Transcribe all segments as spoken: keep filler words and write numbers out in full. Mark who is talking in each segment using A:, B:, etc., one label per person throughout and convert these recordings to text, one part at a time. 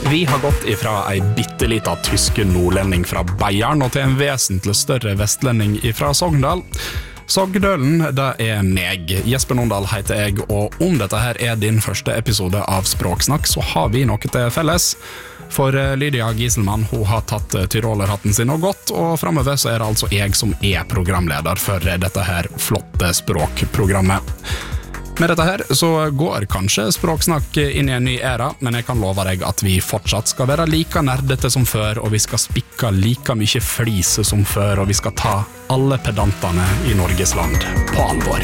A: Vi har gått ifra ei bittelita tyske nordlending fra Bayern og til en vesentlig større vestlending ifra Sogndal. Sogndølen, det er meg. Jesper Nondal heter jeg, og om dette her er din første episode av Språksnakk, så har vi noe til felles. For Lydia Giselmann, hun har tatt tyrolerhatten sin og gått, og fremover så er det altså jeg som er programleder for dette her flotte språkprogrammet. Med dette her så går kanskje Språksnakk inn i en ny æra, men jeg kan love deg at vi fortsatt skal være like nerdete som før, og vi skal spikke like mye flise som før, og vi skal ta alle pedantene i Norges land på alvor.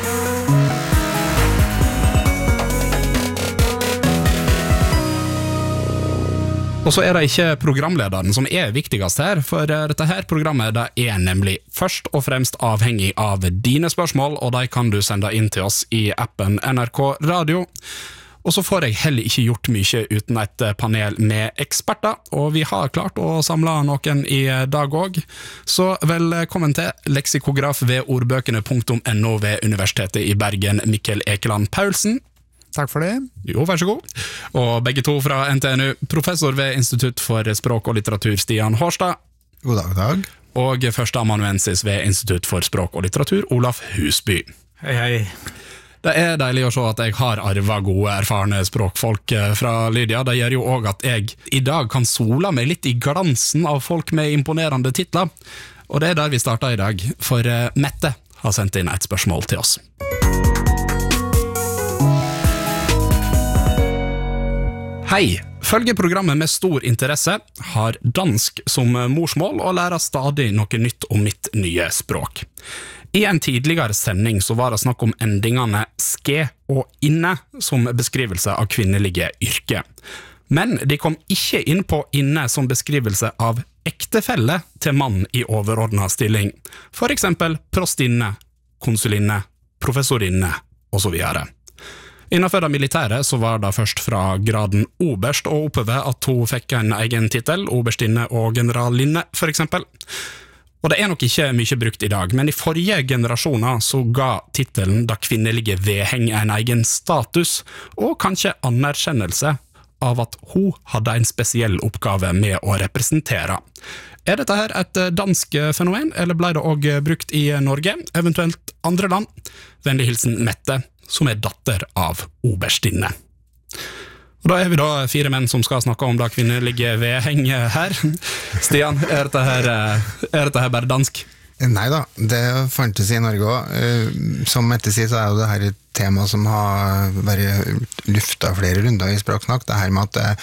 A: Og så er det ikke programlederen som er viktigast her, for dette her programmet det er nemlig først og fremst avhengig av dine spørsmål, og de kan du sende inn til oss i appen N R K Radio. Og så får jeg heller ikke gjort mye uten et panel med eksperter, og vi har klart å samle noen i dag også. Så velkommen til leksikograf ved ordbøkene punktum N O ved Universitetet i Bergen, Mikkel Ekeland Paulsen.
B: Takk for det.
A: Jo, vær så god. Og begge to fra N T N U, professor ved Institutt for språk og litteratur, Stian Hårstad.
B: God dag, dag.
A: Og førsteamanuensis ved Institutt for språk og litteratur, Olaf Husby.
C: Hei, hei.
A: Det er deilig å se at jeg har arvet gode, erfarne språkfolk fra Lydia. Det gjør jo også at jeg i dag kan sola meg litt i glansen av folk med imponerende titler. Og det er der vi starter i dag, for Mette har sendt inn et spørsmål til oss. Hei, følger programmet med stor interesse, har dansk som morsmål og lærer stadig noe nytt om mitt nye språk. I en tidligere sending så var det snakk om endingene ske og inne som beskrivelse av kvinnelige yrke. Men de kom ikke inn på inne som beskrivelse av ektefelle til mann i overordnet stilling. For eksempel prostinne, konsulinne, professorinne og så videre. Innenfor det militære så var det først fra graden oberst og oppover at hun fikk en egen titel, oberstinne og generalinne for eksempel. Og det er nok ikke mye brukt i dag, men i forrige generasjoner så ga titelen da kvinnelige vedheng en egen status, og kanskje anerkjennelse av at hun hadde en spesiell oppgave med å representere. Er dette her et dansk fenomen, eller ble det også brukt i Norge, eventuelt andre land? Vennlig hilsen Mette, som er datter av oberstinne. Og da er vi da fire menn som skal snakke om det kvinnelige vedheng her. Stian, er dette her, er dette her bare dansk?
B: Neida, det fantes i Norge også. Som Mette sier, så er jo det her et tema som har vært luftet flere runder i Språksnakk. Det her med at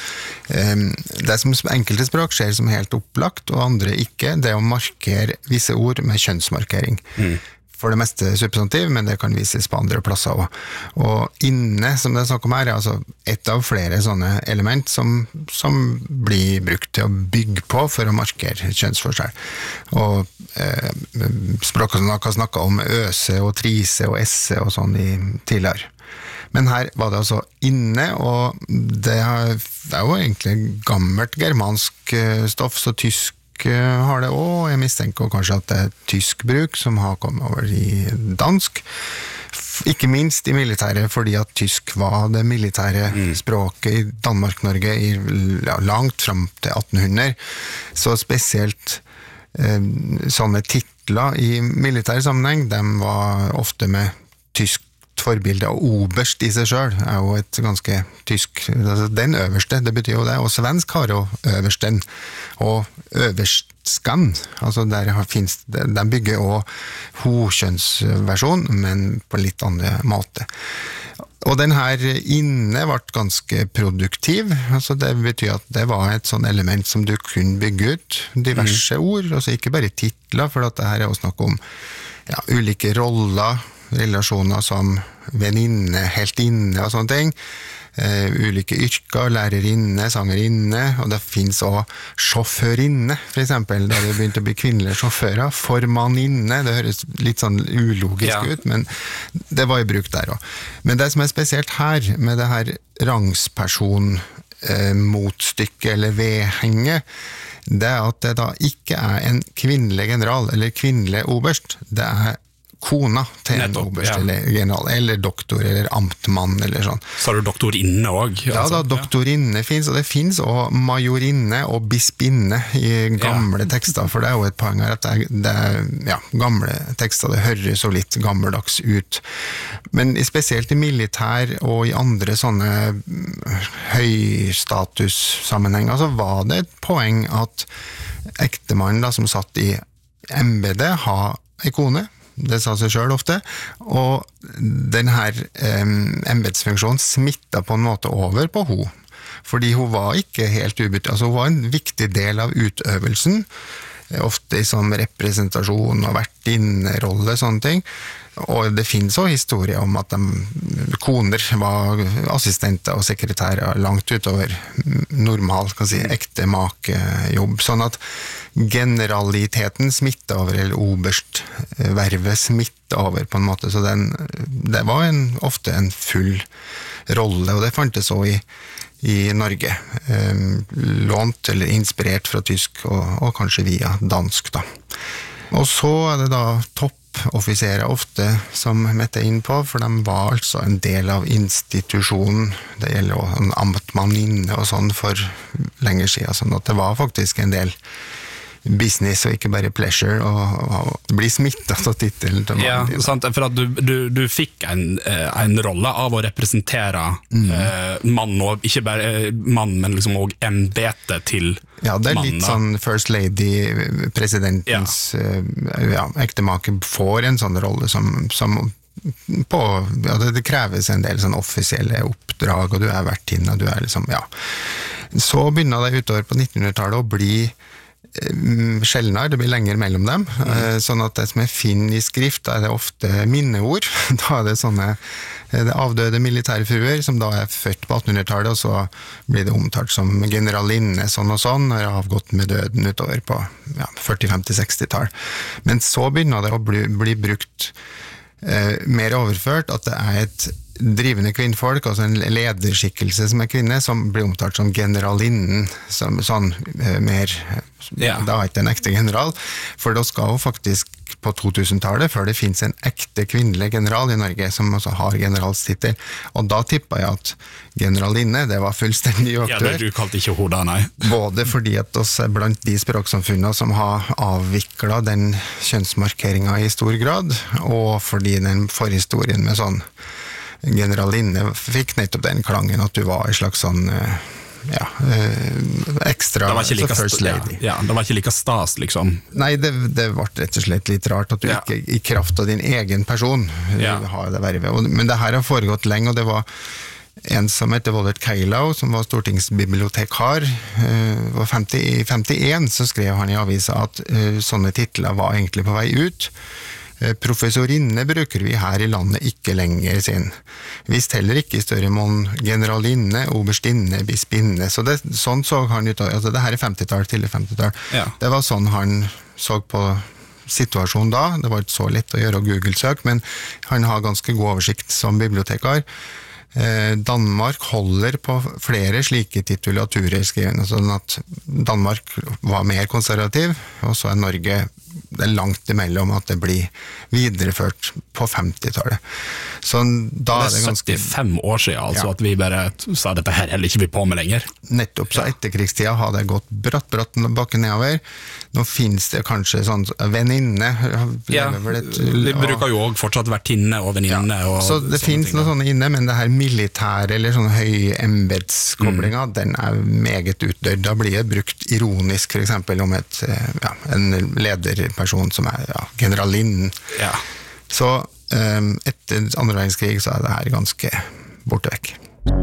B: det, det som enkelte språk skjer som helt opplagt, og andre ikke, det å markere visse ord med kjønnsmarkering. Mm. For det meste substantiv, men det kan vises på andre plasser også. Og inne, som det er snakk om her, er altså et av flere sånne element som, som blir brukt til å bygge på for å markere kjønnsforskjell. Og eh, Språksnakk har snakket om øse og trise og esse og sånn i tidligere. Men her var det altså inne, og det er jo egentlig gammelt germansk stoff, så tysk har det også. Jeg mistenker kanskje at det er tysk bruk som har kommet over i dansk. Ikke minst i militæret, fordi at tysk var det militære mm. språket i Danmark-Norge i ja, langt frem til attenhundre. Så spesielt eh, sånne titler i militære sammenheng, de var ofte med tysk forbilde, og oberst i seg selv er jo et ganske tysk, altså den øverste, det betyr jo det, og svensk har jo øversten, og øverstskan, altså der finnes, de bygger også hokjønnsversjon, men på litt andre måte. Og den her inne ble ganske produktiv, altså det betyr at det var et sånn element som du kunne bygge ut, diverse mm. ord, altså ikke bare titler, for at det her er jo snakk om ja, ulike roller, relasjoner som venninne, heltinne og sånne ting. Uh, ulike yrker, lærerinne, sangerinne, og det finnes også sjåførinne, for eksempel, da det begynte å bli kvinnelige sjåfører, formanninne, det høres litt sånn ulogisk ja. ut, men det var jo brukt der også. Men det som er spesielt her, med det her rangsperson uh, motstykke eller vedhenge, det er at det da ikke er en kvinnelig general eller kvinnelig oberst, det er kona til en
A: Nettopp,
B: oberst
A: ja.
B: eller general, eller doktor, eller amtmann, eller sånn.
A: Så har du doktorinne også?
B: Ja,
A: altså.
B: da, doktorinne finnes, og det finnes også majorinne og bispinne i gamle ja. tekster, for det er jo et poeng her at det er, det er ja, gamle tekster, det høres så litt gammeldags ut. Men spesielt i militær og i andre sånne høystatussammenhenger, så var det et poeng at ektemannen da, som satt i embedet, ha ei kone, det sa seg selv ofte, og denne eh, embedsfunksjonen smittet på en måte over på hun, fordi hun var ikke helt ubyttet, altså hun var en viktig del av utøvelsen, ofte i sånn representasjon og vertinnerolle, sånne ting, og det finnes også historier om at de koner var assistenter og sekretærer langt utover normal, kan si, ekte makejobb, sånn at generaliteten smittet over, eller oberstvervet smittet over på en måte, så den, det var en, ofte en full rolle, og det fantes også i, i Norge, eh, lånt eller inspirert fra tysk, og, og kanskje via dansk da. Og så er det da topp offiserer ofte som Mette er inn på, for de var altså en del av institusjonen, det gjelder også en amtmanninne og sånn for lenge siden, sånn at det var faktisk en del business og ikke bare pleasure, og, og bli smittet av titelen til mannen.
A: Ja, sant, for at du, du, du fikk en, en rolle av å representere mm. eh, mann, og ikke bare mann, men liksom også embetet til mannen.
B: Ja, det er litt
A: mann,
B: sånn First Lady, presidentens ja. Ja, ektemake får en sånn rolle som, som på, ja, det, det kreves en del sånn offisielle oppdrag, og du er vertinne, og du er liksom, ja. Så begynner det utover på nittenhundretallet å bli sjeldnere, det blir lenger mellom dem, mm. sånn at det som jeg finner i skrift, da er det ofte minneord, da er det sånne det avdøde militærfruer, som da er født på attenhundretallet, og så blir det omtalt som generalinne, sånn og sånn, og har avgått med døden utover på ja, førti, femti, seksti-tall. Men så begynner det å bli, bli brukt eh, mer overført, at det er et drivende kvinnfolk, altså en lederskikkelse som er kvinne, som blir omtalt som generalinnen, som sånn eh, mer, ja. Da er ikke en ekte general, for da skal jo faktisk på totusentallet, før det finnes en ekte kvinnelig general i Norge, som også har generalstittel, og da tippet jeg at generalinne, det var fullstendig uaktuelt.
A: Ja, du kalte ikke hodet, nei.
B: Både fordi at oss er blant de språksamfunnene som har avviklet den kjønnsmarkeringen i stor grad, og fordi den forhistorien med sånn generalinne fikk nettopp den klangen at du var en slags sånn ja, ekstra
A: det var ikke like,
B: first lady.
A: Ja, ja, det var ikke like stas, liksom.
B: Nei, det, det var rett og slett litt rart at du ja. ikke i kraft av din egen person ja. har det vervet. Men det her har foregått lenge, og det var en som heter Wollert Keilau, som var stortingsbibliotekar. I femtien så skrev han i avisa at sånne titler var egentlig på vei ut. Professorinne bruker vi her i landet ikke lenger sin. Visst heller ikke i større mån generalinne, oberstinne, bispinne. Så det, sånn så han ut, altså det her er femtitall til femtitall. Ja. Det var sånn han så på situasjonen da. Det var ikke så lett å gjøre Google-søk, men han har ganske god oversikt som bibliotekar. Danmark holder på flere slike titulaturer skrivende, sånn at Danmark var mer konservativ, og så er Norge det er langt imellom at det blir videreført på femtitallet. Så da
A: det er,
B: er det ganske...
A: syttifem år siden, altså, ja. At vi bare sa dette her heller ikke vi på med lenger.
B: Nettopp, så etterkrigstida har det gått bratt, bratt bakken nedover. Nå finnes det kanskje sånn venninne.
A: Ja, et, vi bruker jo også fortsatt vertinne og venninne.
B: Ja. Så det finnes noe sånne inne, men det her militære eller sånne høy embedskoblinga, mm. den er meget utdødd. Da blir det brukt ironisk, for eksempel om et, ja, en lederperson som er ja, generalinnen. Ja. Så um, etter andre verdenskrig så er det her ganske borte vekk.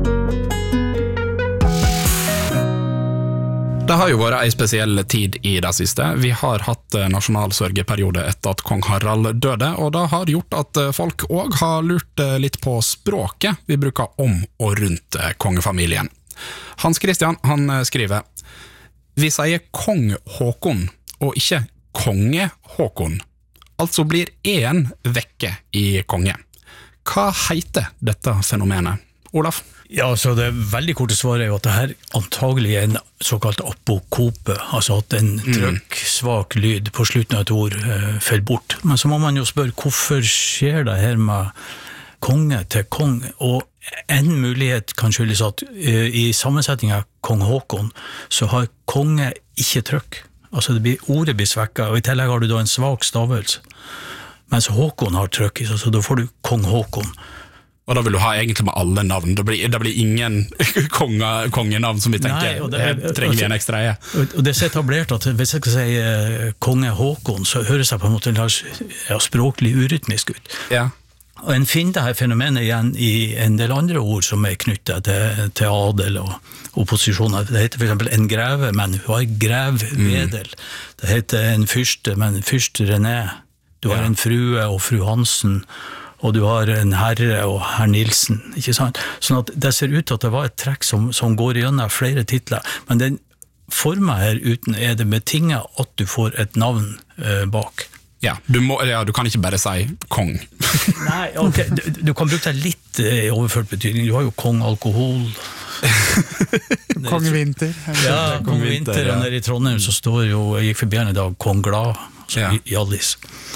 A: Det har jo vært en spesiell tid i det siste. Vi har hatt nasjonalsørgeperiode etter at kong Harald døde, og det har gjort at folk også har lurt litt på språket vi bruker om og rundt kongefamilien. Hans Christian, han skriver: Vi sier kong Håkon, og ikke konge Håkon. Altså blir en vekke i konge. Hva heter dette fenomenet? Olaf?
C: Ja, så det veldig korte svaret er jo at det her antagelig er en såkalt apokope, altså at en trykk, svak lyd på slutten av et ord uh, faller bort. Men så må man jo spørre, hvorfor skjer det her med konge til kong? Og en mulighet kan skyldes at uh, i sammensetningen av kong Håkon, så har konge ikke trykk. Altså det blir, ordet blir svekket, og i tillegg har du da en svak stavelse. Mens Håkon har trykk, så da får du kong Håkon.
A: Og da vil du ha egentlig med alle navn. Det blir, det blir ingen konge, kongenavn som vi tenker. Nei, det, er, trenger vi en ekstra eie.
C: Og det er så etablert at hvis jeg skal si uh, konge Håkon, så høres jeg på en måte ja, språklig urytmisk ut.
A: Ja.
C: Og en finner det her fenomenet igjen i en del andre ord som er knyttet til, til adel og opposisjoner. Det heter for eksempel en greve, men hun har grevvedel. Mm. Det heter en fyrste, men fyrst René. Du har ja. En frue og fru Hansen, og du har en herre og herr Nilsen, ikke sant? Sånn at det ser ut til at det var et trekk som, som går igjennom flere titler, men den formen her uten er det betinget at du får et navn uh, bak.
A: Ja du, må, ja, du kan ikke bare si kong.
C: Nei, ok, du, du kan bruke det litt i overført betydning. Du har jo kong alkohol.
D: Kong Vinter.
C: Ja, kong Vinter, ja. Og nede i Trondheim så står jo, jeg gikk forbi en i dag, kong Glad, altså ja. Jallis.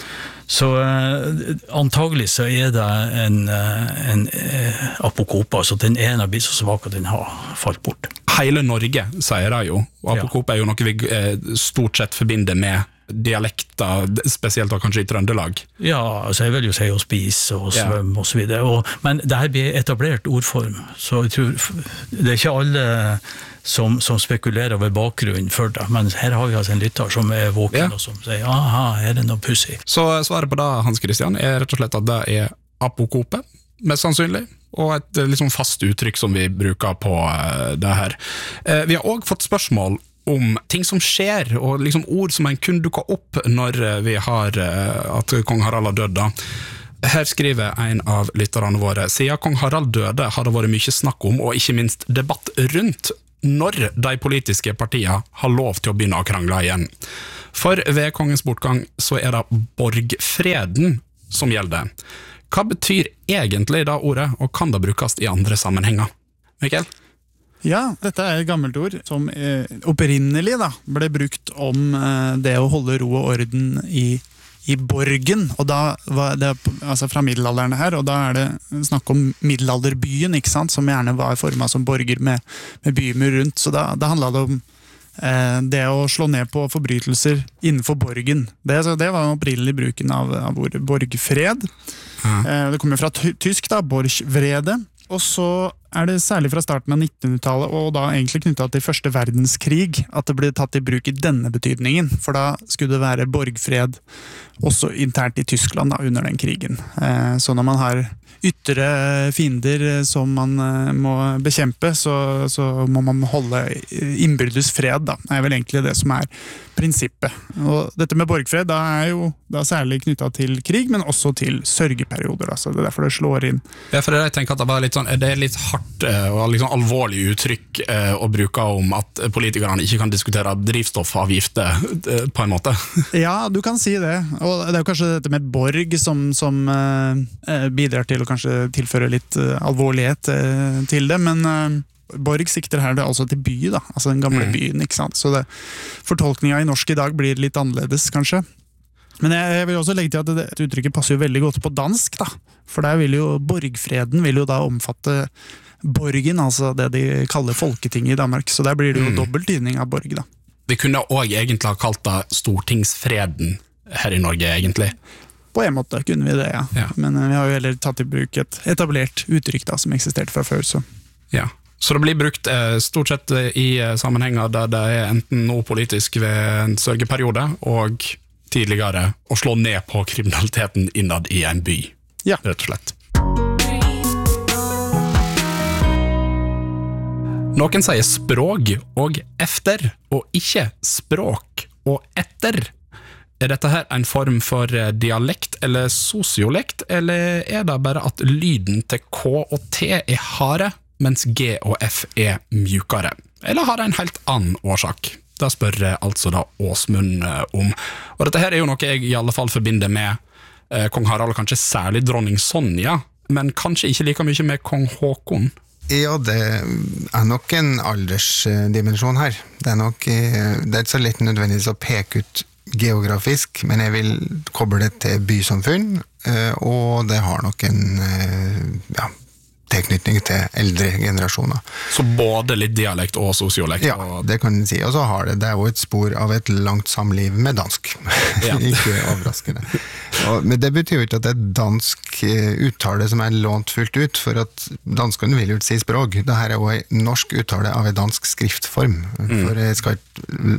C: Så uh, antagelig så er det en, uh, en uh, apokope, altså den ene blir så svak at den har falt bort.
A: Hele Norge sier det jo, og apokope er jo noe vi uh, stort sett forbinder med dialekter, spesielt da kanskje i Trøndelag.
C: Ja, altså jeg vil jo si å spise og svømme ja. Og så videre, og, men det her blir etablert ordform, så jeg tror det er ikke alle som, som spekulerer ved bakgrunnen for det, men her har vi altså en lytter som er våken ja. Og som sier, aha, er det noe pussig? Så
A: svaret på det, Hans Christian, er rett og slett at det er apokope, mest sannsynlig, og et liksom fast uttrykk som vi bruker på uh, det her. Uh, vi har også fått spørsmål om ting som skjer, og liksom ord som en kun dukker opp når vi har uh, at kong Harald har dødd da. Her skriver en av lytterne våre, siden kong Harald døde har det vært mye snakk om, og ikke minst debatt rundt når de politiske partiene har lov til å begynne å krangle igjen. For ved kongens bortgang så er det borgfreden som gjelder. Hva betyr egentlig det ordet, og kan det brukes i andre sammenhenger? Mikkel?
D: Ja, dette er et gammelt ord som eh, opprinnelig da, ble brukt om eh, det å holde ro og orden i, i borgen, og da var det altså fra middelalderen her, og da er det snakk om middelalderbyen, ikke sant, som gjerne var formet som borger med, med bymur rundt, så da, da handlet det om eh, det å slå ned på forbrytelser innenfor borgen. Det, så det var opprinnelig bruken av, av ordet borgfred. Ja. Eh, det kommer fra tysk da, borgvrede, og så er det særlig fra starten av nittenhundretallet, og da egentlig knyttet til første verdenskrig, at det ble tatt i bruk i denne betydningen, for da skulle det være borgfred også internt i Tyskland da, under den krigen. Eh, så når man har ytre fiender som man eh, må bekjempe, så, så må man holde innbyrdes fred, da. Det er vel egentlig det som er prinsippet. Og dette med borgfred da er jo da særlig knyttet til krig, men også til sørgeperioder, da, så det er derfor det slår inn.
A: Ja, for jeg tenker at det, var litt sånn, det er litt hardt og liksom alvorlig uttrykk eh, å bruke om at politikerne ikke kan diskutere drivstoffavgifter eh, på en måte.
D: Ja, du kan si det, og det er jo kanskje dette med borg som, som eh, bidrar til å kanskje tilføre litt eh, alvorlighet eh, til det, men eh, borg sikter her det altså til by da, altså den gamle mm. byen, ikke sant? Så det, fortolkningen i norsk i dag blir litt annerledes kanskje. Men jeg, jeg vil også legge til at det, det uttrykket passer jo veldig godt på dansk da, for der vil jo borgfreden vil jo da omfatte borgen, altså det de kaller folketinget i Danmark, så der blir det jo mm. dobbelt tydning av borg da.
A: Vi kunne også egentlig ha kalt det stortingsfreden her i Norge egentlig.
D: På en måte kunne vi det, ja. ja. Men vi har jo heller tatt i bruk et etablert uttrykk da, som eksisterte fra før, så.
A: Ja. Så det blir brukt eh, stort sett i sammenhenger der det er enten noe politisk ved en sørgeperiode, og tidligere å slå ned på kriminaliteten innad i en by, ja. Rett og slett. Noen sier språk og efter, og ikke språk og etter. Er dette her en form for dialekt eller sosiolekt, eller er det bare at lyden til K og T er harde, mens G og F er mjukere? Eller har det en helt annen årsak? Det spør altså da Åsmund om. Og dette her er jo noe jeg i alle fall forbinder med eh, kong Harald, og kanskje særlig dronning Sonja, men kanskje ikke like mye med kong Håkon.
B: Ja, det er nok en aldersdimensjon her. Det er nok, det er ikke så lett nødvendigvis å peke ut geografisk, men jeg vil koble det til bysamfunn, og det har nok en, ja, tilknytning til eldre generasjoner.
A: Så både litt dialekt og sosiolekt?
B: Ja, det kan jeg si. Og så har det, det er jo et spor av et langt samliv med dansk. Ja. Ikke overraskende. Og, men det betyr jo ikke at det er dansk uttale som er lånt fullt ut, for at danskene vil jo ikke si språk. Dette er jo en norsk uttale av en dansk skriftform. Mm. For jeg skal ikke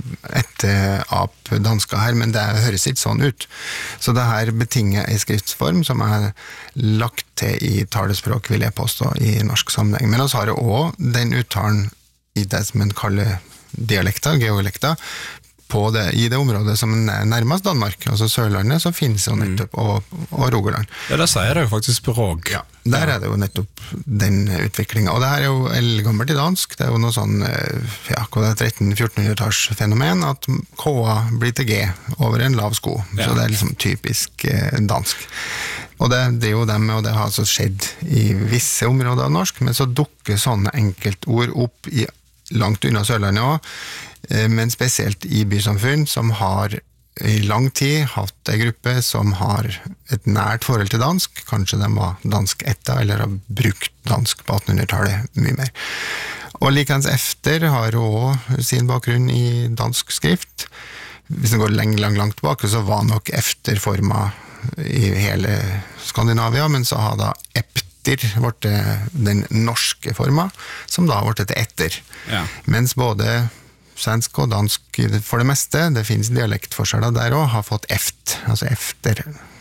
B: etterap danska her, men det høres ikke sånn ut. Så det her betinger en skriftform som er lagt til i talespråk, vil jeg påstå, i norsk sammenheng. Men også har det også den uttalen i det som man kaller dialekter, geolekter, på det, i det området som er nærmest Danmark, altså Sørlandet, så finnes jo nettopp, og, og Rogaland.
A: Ja, det sier det jo faktisk språk.
B: Ja, der er det jo nettopp den utviklingen. Og det her er jo eldgammelt i dansk, det er jo noe sånn, ja, tretten-fjortenhundretalls fenomen, at K-a blir til G over en lav sko. Ja. Så det er liksom typisk eh, dansk. Og det, det er jo dem, og det har altså skjedd i visse områder av norsk, men så dukker sånne enkeltord opp i, langt unna Sørlandet også, men spesielt i bysamfunn som har i lang tid hatt en gruppe som har et nært forhold til dansk, kanskje de var dansk etta, eller har brukt dansk på attenhundretallet mye mer. Og likens efter har også sin bakgrunn i dansk skrift. Hvis den går langt, langt, langt tilbake, så var nok efterforma i hele Skandinavia, men så har da epter vært den norske forma, som da har vært til etter. Ja. Mens både svensk og dansk for det meste, det finnes dialektforskjeller der også, har fått eft, altså efter,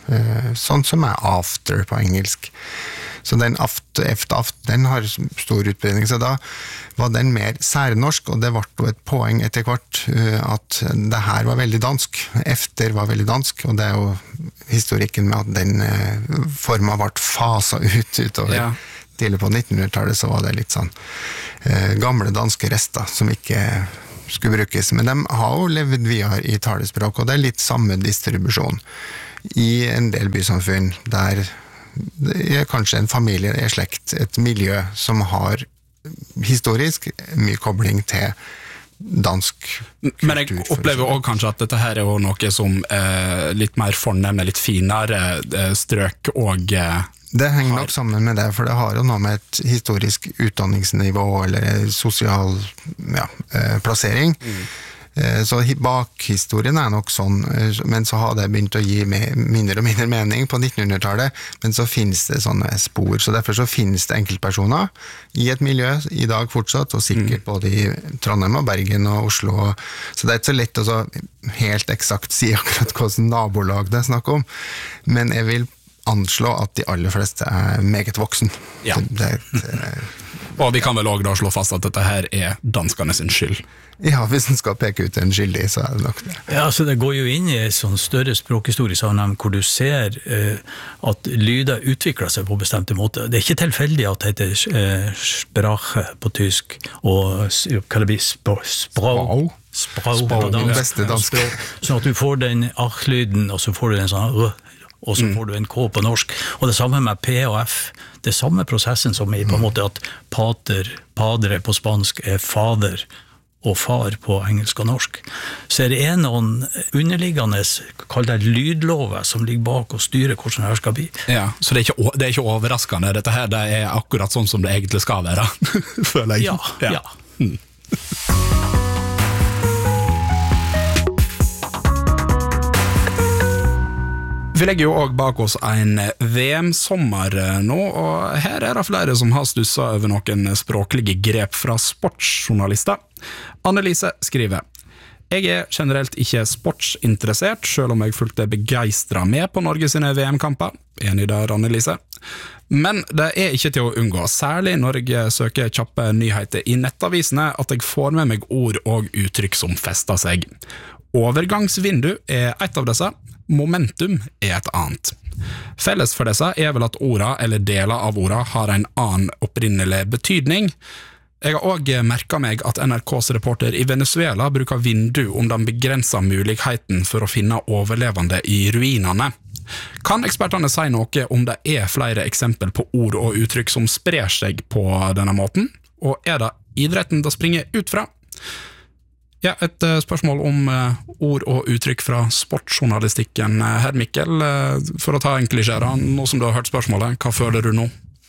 B: sånn som er after på engelsk. Så den aft, eft, aft, den har stor utbredning, så da var den mer særnorsk, og det var jo et poeng etter hvert at det her var veldig dansk. Efter var veldig dansk, og det er jo historikken med at den forma ble faset ut utover. Ja. Tidlig på nittenhundretallet så var det litt sånn gamle danske rester som ikke skulle brukes, men de har jo levd videre i talespråk, og det er litt samme distribusjon i en del bysamfunn, der det er kanskje en familie, en slekt, et miljø som har historisk mye kobling til dansk kultur.
A: Men jeg opplever også kanskje at dette her er jo noe som eh, litt mer fornemme, litt finere eh, strøk og eh,
B: det henger nok sammen med det, for det har jo noe med et historisk utdanningsnivå eller sosial ja, plassering. Mm. Så bakhistorien er nok sånn, men så har det begynt å gi mindre og mindre mening på nittenhundretallet, men så finnes det sånne spor, så derfor så finnes det enkeltpersoner i et miljø i dag fortsatt, og sikkert mm. både i Trondheim og Bergen og Oslo, så det er ikke så lett å så helt eksakt si akkurat hvordan nabolag det er snakk om, men jeg vil anslå at de aller fleste er meget voksen.
A: Ja.
B: Det, det,
A: og vi kan vel også da slå fast at dette her er danskerne sin skyld.
B: Ja, hvis en skal peke ut en skyldig, så er det nok det.
C: Ja, altså det går jo inn i en sånn større språkhistorie sammenheng, hvor du ser eh, at lyder utvikler seg på bestemte måter. Det er ikke tilfeldig at det heter eh, sprache på tysk, og hva det blir, språk, språk, språk på dansk.
B: Beste dansk.
C: Sånn at du får den ach-lyden, og så får du en sånn rø, og så får du en K på norsk, og det samme med P og F, det er samme prosessen som i på en måte at pater, padre på spansk er fader, og far på engelsk og norsk. Så er det noen underliggende, kall det lydlover, som ligger bak og styrer hvordan det her skal bli.
A: Ja, så det er ikke, det er ikke overraskende, dette her det er akkurat sånn som det egentlig skal være, føler jeg.
C: Ja, ja. ja. Hmm.
A: Vi legger jo også bak oss en V M-sommer nå, og her er det flere som har stusset over noen språklige grep fra sportsjournalister. Annelise skriver: Jeg er generelt ikke sportsinteressert, selv om jeg fulgte begeistret med på Norge sine V M-kamper. Enig der, Annelise. Men det er ikke til å unngå, særlig når jeg søker kjappe nyheter i nettavisene, at jeg får med meg ord og uttrykk som fester seg. Overgangsvindu er et av disse, momentum er et annet. Felles for disse er vel at orda eller deler av orda har en annen opprinnelig betydning. Jeg har også merket meg at N R K's reporter i Venezuela bruker vindu om den begrenset muligheten for å finne overlevende i ruinene. Kan ekspertene si noe om det er flere eksempel på ord og uttrykk som sprer seg på denne måten? Og er det idretten det springer ut fra? Ja, et uh, spørsmål om uh, ord og uttrykk fra sportsjournalistikken. Uh, Herr Mikkel, uh, for å ta en klisjé, nå som du har hørt spørsmålet, hva føler du nå?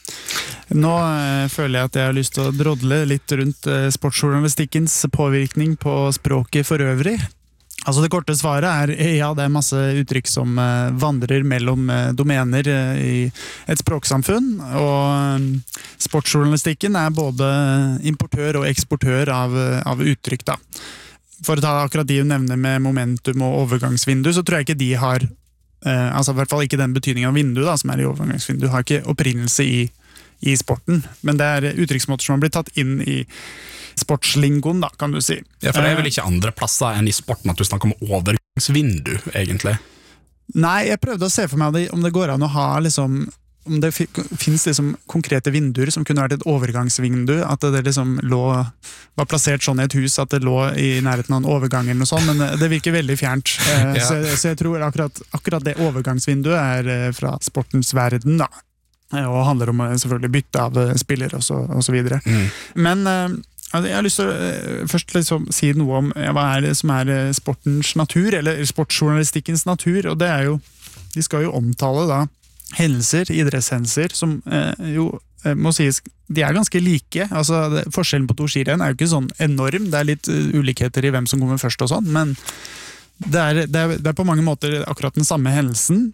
D: Nå uh, føler jeg at jeg har lyst til å drodle litt rundt uh, sportsjournalistikkens påvirkning på språket for øvrig. Altså det korte svaret er, ja, det er masse uttrykk som uh, vandrer mellom uh, domener uh, i et språksamfunn, og uh, sportsjournalistikken er både importør og eksportør av, uh, av uttrykk da. For å ta akkurat de du nevner med momentum og overgangsvindu, så tror jeg ikke de har, uh, altså i hvert fall ikke den betydningen av vindu da, som er i overgangsvindu, har ikke opprinnelse i, i sporten, men det er uttrykksmåter som har blitt tatt inn i sportslingoen da, kan du si.
A: Ja, for det er vel ikke andre plasser enn i sporten at du snakker om overgangsvindu, egentlig?
D: Nei, jeg prøvde å se for meg om det går an å ha liksom, om det finnes liksom konkrete vinduer som kunne vært et overgangsvindu, at det liksom lå, var plassert sånn i et hus at det lå i nærheten av en overgang eller noe sånt, men det virker veldig fjernt. Ja. Så, så jeg tror akkurat, akkurat det overgangsvinduet er fra sportens verden da, og handler om selvfølgelig bytte av spillere og så, og så videre. Mm. Men jeg har lyst til å først liksom si noe om hva er det som er sportens natur, eller sportsjournalistikkens natur, og det er jo, de skal jo omtale da hendelser, idrettshendelser, som eh, jo eh, må sies, de er ganske like, altså det, forskjellen på to skirenn er jo ikke sånn enorm, det er litt uh, ulikheter i hvem som kommer først og sånn, men det er, det, er, det er på mange måter akkurat den samme hendelsen,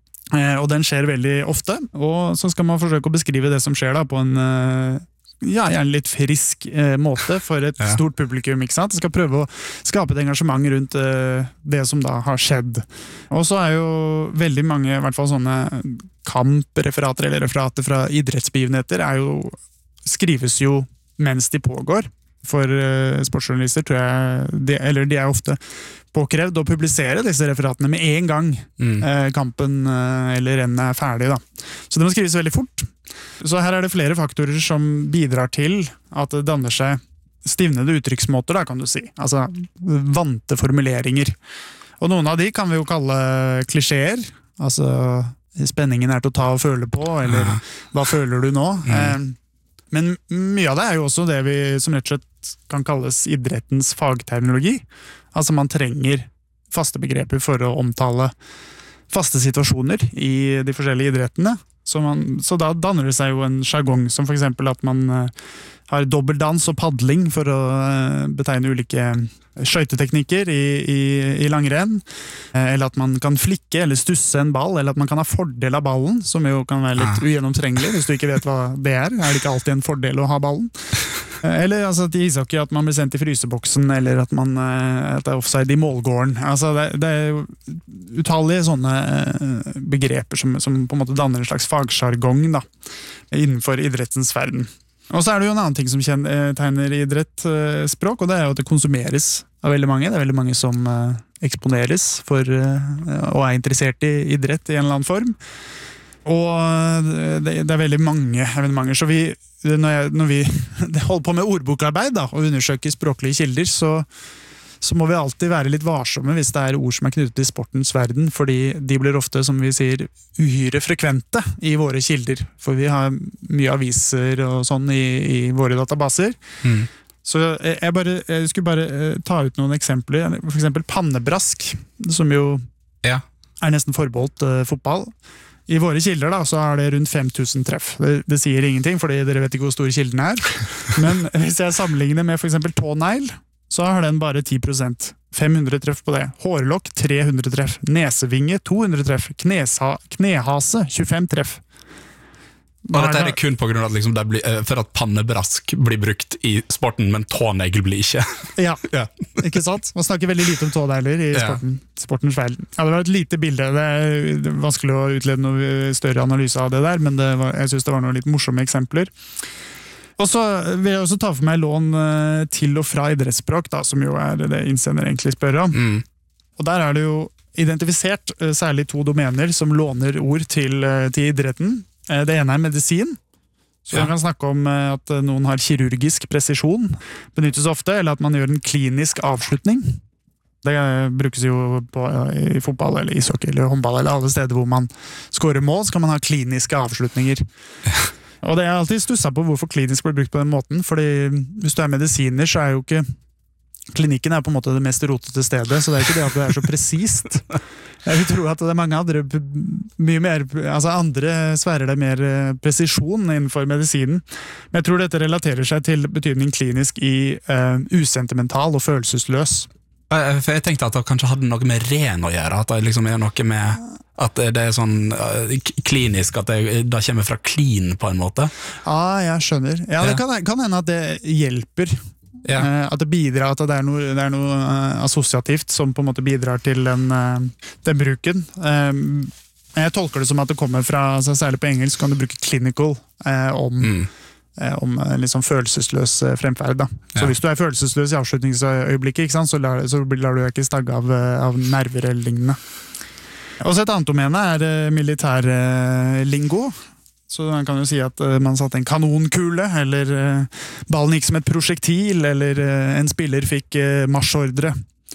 D: eh, og den skjer veldig ofte, og så skal man forsøke å beskrive det som skjer da på en eh, ja, gjerne litt frisk eh, måte for et ja. Stort publikum, ikke sant? Skal prøve å skape et engasjement rundt eh, det som da har skjedd. Og så er jo veldig mange, i hvert fall sånne kampreferater eller referater fra idrettsbegivenheter, er jo, skrives jo mens de pågår. For uh, sportsjournalister tror jeg, de, eller de er ofte påkrevd å publisere disse referatene med en gang mm. uh, kampen uh, eller rennet er ferdig da. Så det må skrives veldig fort. Så her er det flere faktorer som bidrar til at det danner seg stivnede uttrykksmåter da, kan du si. Altså vante formuleringer. Og noen av de kan vi jo kalle klisjeer. Altså spenningen er til å ta og føle på, eller ja. Hva føler du nå? Mm. Uh, Men mye av det er jo også det vi som rett og slett kan kalles idrettens fagterminologi. Altså man trenger faste begreper for å omtale faste situasjoner i de forskjellige idrettene. Så, man, så da danner det seg jo en jargong som for eksempel at man uh, har dobbeldans og paddling for å uh, betegne ulike skøyteteknikker i, i, i langrenn, uh, eller at man kan flikke eller stusse en ball, eller at man kan ha fordel av ballen, som jo kan være litt ugjennomtrengelig hvis du ikke vet hva det er. Er det ikke alltid en fordel å ha ballen? Uh, eller altså, at i ishockey at man blir sendt i fryseboksen, eller at, man, uh, at det er offside i målgården. Altså, det, det er jo utallige sånne uh, begreper som, som på en måte danner en slags fagsjargong da, innenfor idrettens verden. Og så er det jo en annen ting som tegner idrettsspråk, og det er jo at det konsumeres av veldig mange. Det er veldig mange som uh, eksponeres for, uh, og er interessert i idrett i en eller annen form. Og uh, det, det er veldig mange evenementer, så vi, når, jeg, når vi holder på med ordbokarbeid da, og undersøker språklige kilder, så så må vi alltid være litt varsomme hvis det er ord som er knyttet til sportens verden, fordi de blir ofte, som vi sier, uhyre frekvente i våre kilder, for vi har mye aviser og sånn i, i våre databaser. Mm. Så jeg, bare, jeg skulle bare ta ut noen eksempler, for eksempel pannebrask, som jo ja. Er nesten forbeholdt uh, fotball. I våre kilder da, så er det rundt fem tusen treff. Det, det sier ingenting, fordi dere vet ikke hvor stor kilden er. Men hvis jeg sammenligner med for eksempel tånegl, så har den bare ti prosent. fem hundre treff på det. Hårlokk, tre hundre treff. Nesevinge, to hundre treff. Knesa, knehase, tjuefem treff.
A: Og dette er det kun på grunn av at liksom det blir, for at pannebrask blir brukt i sporten, men tånegl blir ikke.
D: Ja, ja, ikke sant? Man snakker veldig lite om tånegler i sporten, ja. Sportens verden. Ja, det var et lite bilde, det er vanskelig å utlede noe større analyse av det der, men det var, jeg synes det var noen litt morsomme eksempler. Og så vil jeg også ta for meg lån til og fra idrettsspråk, da, som jo er det innsender egentlig spør om. Mm. Og der er det jo identifisert særlig to domener som låner ord til, til idretten. Det ene er medisin, så man kan snakke om at noen har kirurgisk presisjon, benyttes ofte, eller at man gjør en klinisk avslutning. Det brukes jo på, i fotball eller ishockey eller håndball eller alle steder hvor man skårer mål, så kan man ha kliniske avslutninger. Og det er alltid stusset på hvorfor klinisk blir brukt på den måten, fordi hvis du er medisiner, så er jo ikke klinikken er på en måte det mest rotete stedet, så det er ikke det at det er så presist. Jeg vil tro at det er mange andre, mye mer, altså andre sfærer det mer presisjon innenfor medisinen. Men jeg tror dette relaterer seg til betydning klinisk i uh, usentimental og følelsesløs.
A: For jeg tenkte at det kanskje hadde noe med ren å gjøre, at det liksom er noe med at det er sånn uh, klinisk, at det, det kommer fra clean på en måte.
D: Ja, jeg skjønner. Ja, det kan, kan hende at det hjelper. Ja. Uh, at det bidrar, at det er noe, det er noe uh, assosiativt som på en måte bidrar til den, uh, den bruken. Um, jeg tolker det som at det kommer fra, altså, særlig på engelsk kan du bruke clinical uh, om, mm. uh, om uh, liksom følelsesløs uh, fremferd. Da. Så ja. Hvis du er følelsesløs i avslutningsøyeblikket, ikke sant, så, lar, så lar du deg ikke stagge av, uh, av nerver eller lignende. Også et annet domene er uh, militær uh, lingo. Så man kan jo si at uh, man satte en kanonkule, eller uh, ballen gikk som et prosjektil, eller uh, en spiller fikk uh, marsjordre.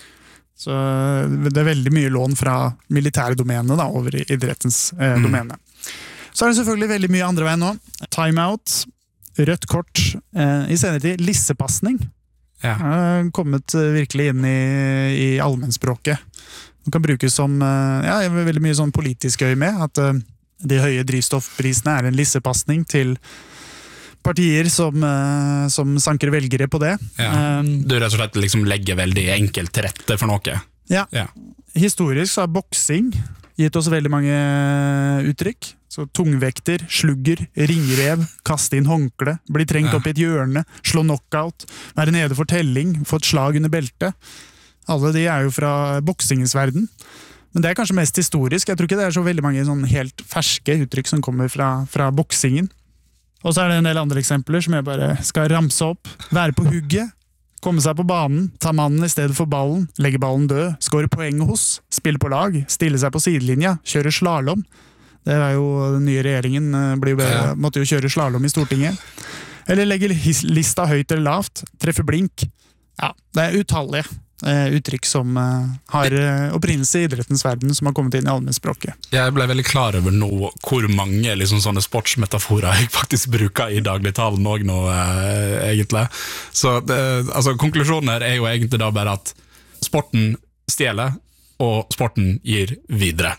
D: Så uh, det er veldig mye lån fra militære domene da, over i idrettens uh, mm. domene. Så er det selvfølgelig veldig mye andre veien nå. Timeout, rødt kort, uh, i senere tid lissepassning. Ja. Uh, kommet uh, virkelig inn i, i allmennspråket. Det kan brukes som uh, ja, veldig mye sånn politisk øye med, at uh, de høye drivstoffprisene er en lissepassning til partier som, uh, som sanker velgere på det.
A: Ja. Um, du rett og slett liksom legger veldig enkelt til rette for noe.
D: Ja. ja. Historisk så har boksing gitt oss veldig mange uttrykk. Så tungvekter, slugger, ringrev, kaste inn håndkle, bli trengt ja. Opp i et hjørne, slå knockout, være nede for telling, få et slag under beltet. Alle de er jo fra boksingens verden. Men det er kanskje mest historisk. Jeg tror ikke det er så veldig mange sånn helt ferske uttrykk som kommer fra, fra boksingen. Og så er det en del andre eksempler som jeg bare skal ramse opp. Være på hugget, komme seg på banen, ta mannen i stedet for ballen, legge ballen død, skåre poeng hos, spille på lag, stille seg på sidelinja, kjøre slalom. Det er jo den nye regjeringen, ble, måtte jo kjøre slalom i Stortinget. Eller legge lista høyt eller lavt, treffe blink. Ja, det er utallige. Uh, uttrykk som uh, har uh, opprinnelse i idrettens verden, som har kommet inn i allmennspråket.
A: Jeg ble veldig klar over nå hvor mange liksom, sånne sportsmetaforer jeg faktisk bruker i dagligtalen også nå, uh, egentlig. Så det, altså, konklusjonen her er jo egentlig da bare at sporten stjeler, og sporten gir videre.